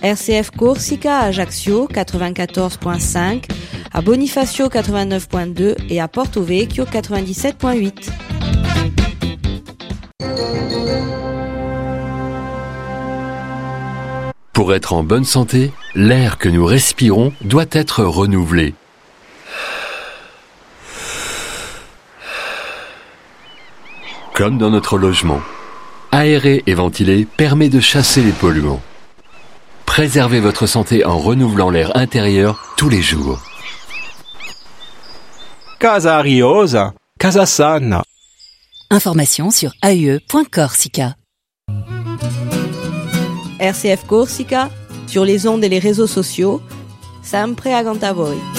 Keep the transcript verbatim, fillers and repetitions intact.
R C F Corsica à Ajaccio quatre-vingt-quatorze virgule cinq, à Bonifacio quatre-vingt-neuf virgule deux et à Porto Vecchio quatre-vingt-dix-sept virgule huit. Pour être en bonne santé, l'air que nous respirons doit être renouvelé. Comme dans notre logement, aérer et ventiler permet de chasser les polluants. Préservez votre santé en renouvelant l'air intérieur tous les jours. Casa Ariosa, Casa Sana. Information sur a u e point corsica. R C F Corsica, sur les ondes et les réseaux sociaux, sempre accanto a voi.